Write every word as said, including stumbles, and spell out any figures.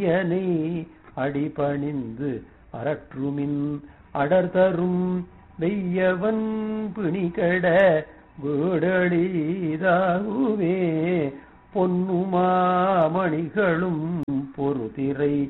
யனை அடிபணிந்து அரற்றுமின் அடர்தரும் வெய்யவன் பிணிகட வீடளிதாகுவே பொன்னுமாமணிகளும் பொறுதிரை